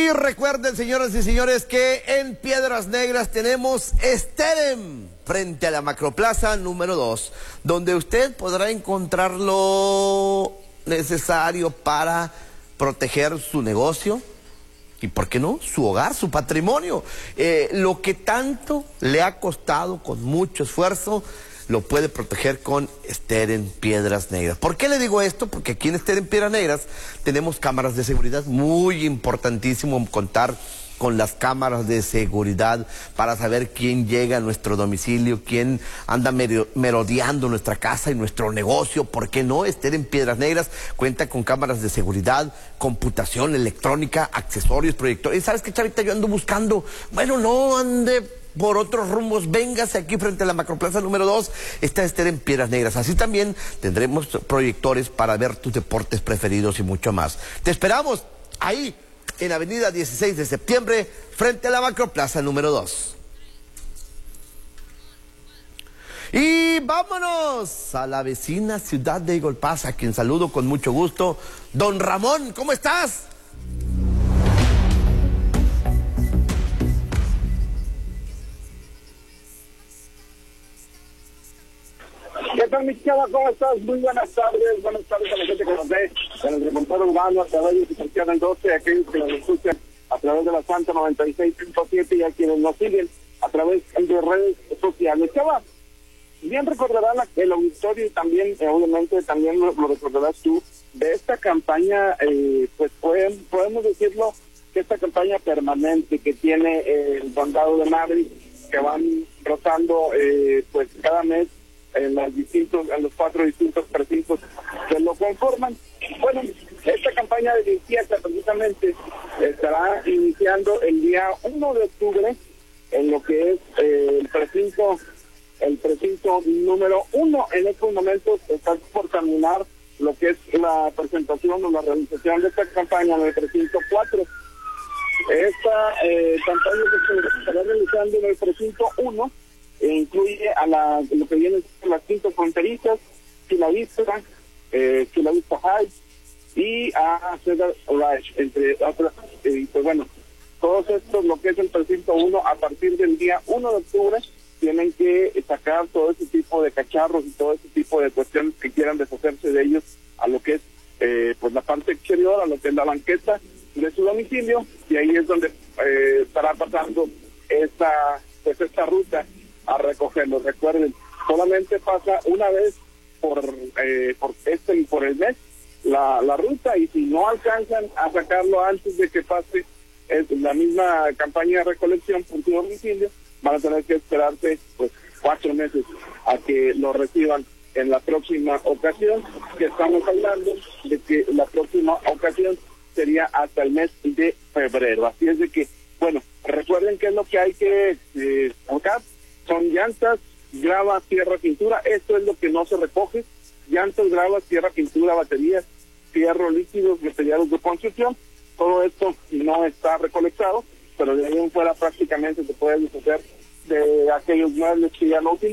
Y recuerden, señoras y señores, que en Piedras Negras tenemos Sterem frente a la Macroplaza número 2, donde usted podrá encontrar lo necesario para proteger su negocio y, ¿por qué no?, su hogar, su patrimonio. Lo que tanto le ha costado con mucho esfuerzo, lo puede proteger con Sterem Piedras Negras. ¿Por qué le digo esto? Porque aquí en Sterem Piedras Negras tenemos cámaras de seguridad. Muy importantísimo contar con las cámaras de seguridad para saber quién llega a nuestro domicilio, quién anda merodeando nuestra casa y nuestro negocio. ¿Por qué no? Sterem Piedras Negras cuenta con cámaras de seguridad, computación electrónica, accesorios, proyectores. ¿Sabes qué, chavita? Yo ando buscando, bueno, no ande por otros rumbos, véngase aquí frente a la Macroplaza número 2, está Sterem Piedras Negras. Así también tendremos proyectores para ver tus deportes preferidos y mucho más. Te esperamos ahí, en Avenida 16 de Septiembre, frente a la Macroplaza número 2. Y vámonos a la vecina ciudad de Eagle Pass, a quien saludo con mucho gusto. Don Ramón, ¿cómo estás? ¿Qué tal, mi chava? ¿Cómo estás? Muy buenas tardes a la gente que nos ve en el reportero urbano, a través de Santiago 12, aquellos que nos escuchan a través de la Santa 96.7 y a quienes nos siguen a través de redes sociales. Chava, bien recordarán el auditorio y también, obviamente, también lo recordarás tú, de esta campaña, pues podemos decirlo, que esta campaña permanente que tiene el condado de Madrid, que van rotando, pues cada mes, en los 4 distintos precintos que lo conforman. Bueno, esta campaña de limpieza precisamente estará iniciando el día 1 de octubre en lo que es el precinto número 1. En estos momentos está por terminar lo que es la presentación o la realización de esta campaña en el precinto 4. Esta campaña que se estará realizando en el precinto 1 incluye a lo que vienen las quintas fronterizas, Chula Vista High y a Cedar Ridge, entre otras. Pues bueno, todos estos, lo que es el precinto 1, a partir del día 1 de octubre, tienen que sacar todo ese tipo de cacharros y todo ese tipo de cuestiones que quieran deshacerse de ellos a lo que es pues la parte exterior, a lo que es la banqueta de su domicilio, y ahí es donde estará pasando esta ruta a recogerlos. Recuerden, solamente pasa una vez por el mes la ruta, y si no alcanzan a sacarlo antes de que pase la misma campaña de recolección por su domicilio, van a tener que esperarse pues 4 meses a que lo reciban en la próxima ocasión, que estamos hablando de que la próxima ocasión sería hasta el mes de febrero. Así es de que, bueno, recuerden que es lo que hay que sacar. Son llantas, grava, tierra, pintura. Esto es lo que no se recoge: llantas, grava, tierra, pintura, baterías, fierro, líquidos, materiales de construcción. Todo esto no está recolectado, pero de ahí en fuera prácticamente se puede deshacer de aquellos muebles que ya no utilizan.